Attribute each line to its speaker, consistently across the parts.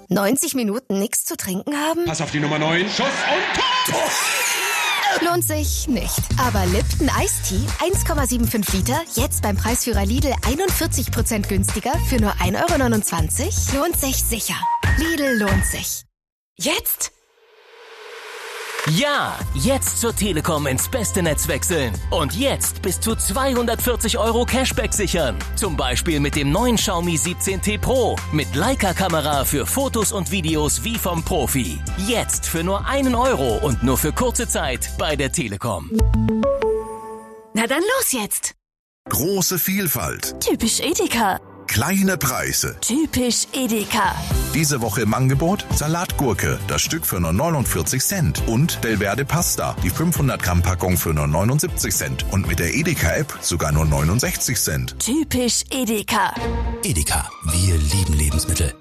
Speaker 1: 90 Minuten nichts zu trinken haben?
Speaker 2: Pass auf die Nummer 9. Schuss und Tor!
Speaker 1: Lohnt sich nicht. Aber Lipton Ice Tea, 1,75 Liter, jetzt beim Preisführer Lidl 41% günstiger für nur 1,29 €? Lohnt sich sicher. Lidl lohnt sich. Jetzt?
Speaker 3: Ja, jetzt zur Telekom ins beste Netz wechseln. Und jetzt bis zu 240 € Cashback sichern. Zum Beispiel mit dem neuen Xiaomi 17T Pro. Mit Leica-Kamera für Fotos und Videos wie vom Profi. Jetzt für nur 1 € und nur für kurze Zeit bei der Telekom.
Speaker 1: Na dann los jetzt.
Speaker 4: Große Vielfalt.
Speaker 1: Typisch Edeka.
Speaker 4: Kleine Preise.
Speaker 1: Typisch Edeka.
Speaker 4: Diese Woche im Angebot Salatgurke, das Stück für nur 49 Cent. Und Belverde Pasta, die 500 Gramm Packung für nur 79 Cent. Und mit der Edeka-App sogar nur 69 Cent.
Speaker 1: Typisch Edeka.
Speaker 5: Edeka, wir lieben Lebensmittel.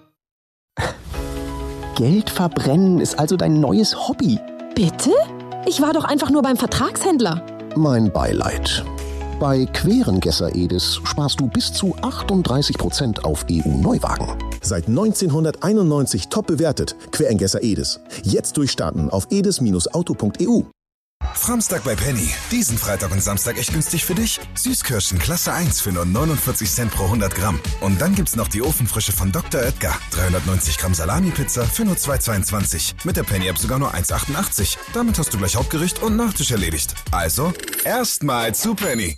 Speaker 6: Geld verbrennen ist also dein neues Hobby.
Speaker 7: Bitte? Ich war doch einfach nur beim Vertragshändler.
Speaker 6: Mein Beileid. Bei Querengesser Edis sparst du bis zu 38% auf EU-Neuwagen.
Speaker 8: Seit 1991 top bewertet. Querengesser Edis. Jetzt durchstarten auf edis-auto.eu.
Speaker 9: Framstag bei Penny. Diesen Freitag und Samstag echt günstig für dich. Süßkirschen Klasse 1 für nur 49 Cent pro 100 Gramm. Und dann gibt's noch die Ofenfrische von Dr. Oetker. 390 Gramm Salami-Pizza für nur 2,22. Mit der Penny-App sogar nur 1,88. Damit hast du gleich Hauptgericht und Nachtisch erledigt. Also, erstmal zu Penny.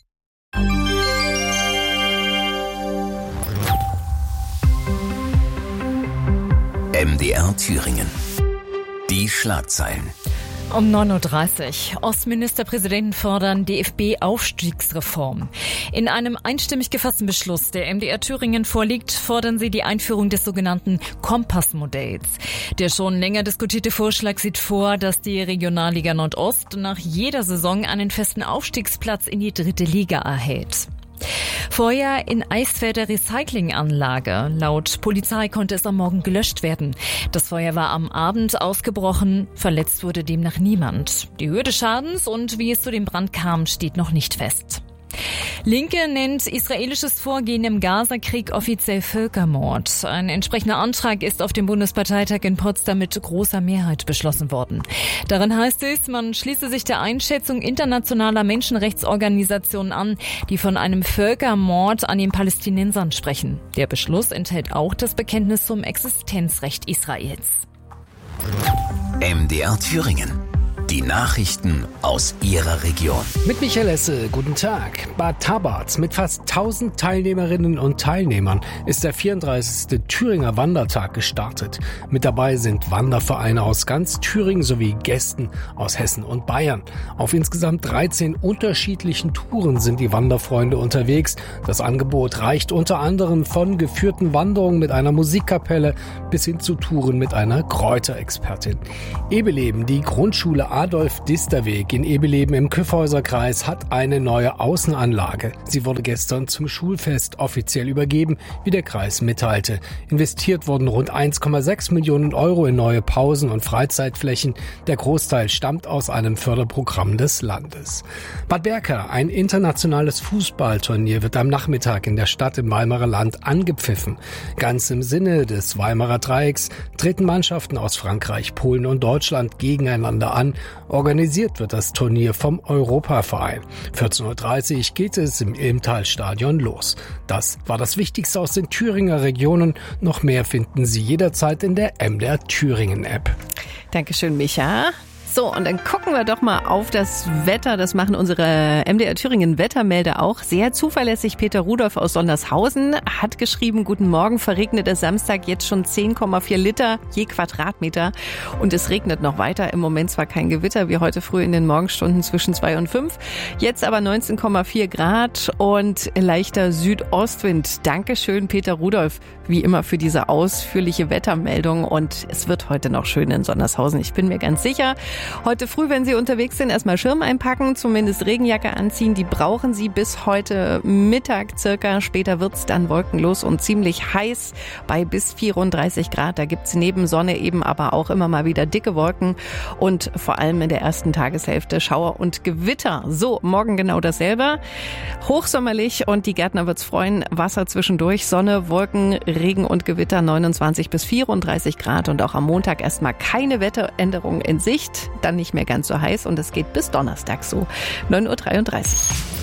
Speaker 5: MDR Thüringen. Die Schlagzeilen.
Speaker 10: Um 9:30 Uhr. Ostministerpräsidenten fordern DFB-Aufstiegsreform. In einem einstimmig gefassten Beschluss, der MDR Thüringen vorliegt, fordern sie die Einführung des sogenannten Kompassmodells. Der schon länger diskutierte Vorschlag sieht vor, dass die Regionalliga Nordost nach jeder Saison einen festen Aufstiegsplatz in die 3. Liga erhält. Feuer in Eisfelder Recyclinganlage. Laut Polizei konnte es am Morgen gelöscht werden. Das Feuer war am Abend ausgebrochen. Verletzt wurde demnach niemand. Die Höhe des Schadens und wie es zu dem Brand kam, steht noch nicht fest. Linke nennt israelisches Vorgehen im Gaza-Krieg offiziell Völkermord. Ein entsprechender Antrag ist auf dem Bundesparteitag in Potsdam mit großer Mehrheit beschlossen worden. Darin heißt es, man schließe sich der Einschätzung internationaler Menschenrechtsorganisationen an, die von einem Völkermord an den Palästinensern sprechen. Der Beschluss enthält auch das Bekenntnis zum Existenzrecht Israels.
Speaker 5: MDR Thüringen. Die Nachrichten aus Ihrer Region.
Speaker 11: Mit Michael Esse, guten Tag. Bad Tabarz mit fast 1000 Teilnehmerinnen und Teilnehmern ist der 34. Thüringer Wandertag gestartet. Mit dabei sind Wandervereine aus ganz Thüringen sowie Gästen aus Hessen und Bayern. Auf insgesamt 13 unterschiedlichen Touren sind die Wanderfreunde unterwegs. Das Angebot reicht unter anderem von geführten Wanderungen mit einer Musikkapelle bis hin zu Touren mit einer Kräuterexpertin. Ebeleben, die Grundschule Adolf-Dister-Weg in Ebeleben im Kyffhäuser-Kreis hat eine neue Außenanlage. Sie wurde gestern zum Schulfest offiziell übergeben, wie der Kreis mitteilte. Investiert wurden rund 1,6 Millionen € in neue Pausen- und Freizeitflächen. Der Großteil stammt aus einem Förderprogramm des Landes. Bad Berka, ein internationales Fußballturnier, wird am Nachmittag in der Stadt im Weimarer Land angepfiffen. Ganz im Sinne des Weimarer Dreiecks treten Mannschaften aus Frankreich, Polen und Deutschland gegeneinander an. Organisiert wird das Turnier vom Europaverein. 14:30 Uhr geht es im Ilmtalstadion los. Das war das Wichtigste aus den Thüringer Regionen. Noch mehr finden Sie jederzeit in der MDR Thüringen App.
Speaker 12: Dankeschön, Micha. So, und dann gucken wir doch mal auf das Wetter. Das machen unsere MDR Thüringen Wettermelder auch. Sehr zuverlässig. Peter Rudolph aus Sondershausen hat geschrieben, guten Morgen, verregneter Samstag, jetzt schon 10,4 Liter je Quadratmeter. Und es regnet noch weiter. Im Moment zwar kein Gewitter wie heute früh in den Morgenstunden zwischen 2 und 5. Jetzt aber 19,4 Grad und leichter Südostwind. Dankeschön, Peter Rudolph, wie immer für diese ausführliche Wettermeldung. Und es wird heute noch schön in Sondershausen. Ich bin mir ganz sicher. Heute früh, wenn Sie unterwegs sind, erstmal Schirm einpacken, zumindest Regenjacke anziehen. Die brauchen Sie bis heute Mittag circa. Später wird's dann wolkenlos und ziemlich heiß bei bis 34 Grad. Da gibt's neben Sonne eben aber auch immer mal wieder dicke Wolken und vor allem in der ersten Tageshälfte Schauer und Gewitter. So, morgen genau dasselbe. Hochsommerlich und die Gärtner wird's freuen. Wasser zwischendurch, Sonne, Wolken, Regen und Gewitter 29 bis 34 Grad und auch am Montag erstmal keine Wetteränderung in Sicht. Dann nicht mehr ganz so heiß und es geht bis Donnerstag so. 9:33 Uhr.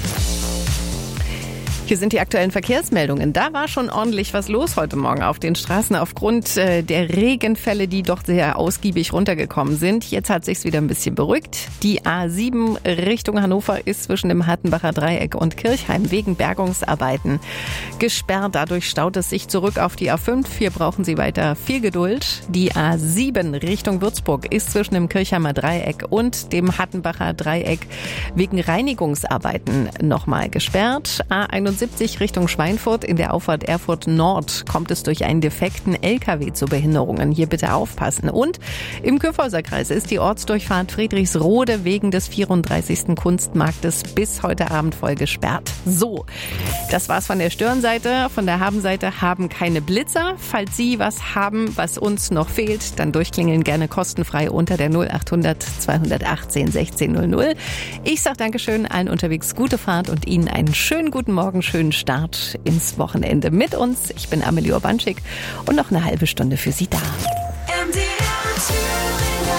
Speaker 12: Hier sind die aktuellen Verkehrsmeldungen. Da war schon ordentlich was los heute Morgen auf den Straßen aufgrund der Regenfälle, die doch sehr ausgiebig runtergekommen sind. Jetzt hat sich's wieder ein bisschen beruhigt. Die A7 Richtung Hannover ist zwischen dem Hattenbacher Dreieck und Kirchheim wegen Bergungsarbeiten gesperrt. Dadurch staut es sich zurück auf die A5. Hier brauchen Sie weiter viel Geduld. Die A7 Richtung Würzburg ist zwischen dem Kirchheimer Dreieck und dem Hattenbacher Dreieck wegen Reinigungsarbeiten nochmal gesperrt. A71 Richtung Schweinfurt in der Auffahrt Erfurt Nord kommt es durch einen defekten LKW zu Behinderungen. Hier bitte aufpassen. Und im Kyffhäuserkreis ist die Ortsdurchfahrt Friedrichsrode wegen des 34. Kunstmarktes bis heute Abend voll gesperrt. So, das war's von der Störenseite. Von der Habenseite haben keine Blitzer. Falls Sie was haben, was uns noch fehlt, dann durchklingeln gerne kostenfrei unter der 0800 218 1600. Ich sag Dankeschön allen unterwegs, gute Fahrt und Ihnen einen schönen guten Morgen, schönen Start ins Wochenende mit uns. Ich bin Amelie Urbanschik und noch eine halbe Stunde für Sie da.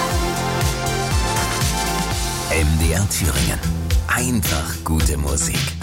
Speaker 5: MDR Thüringen. Einfach gute Musik.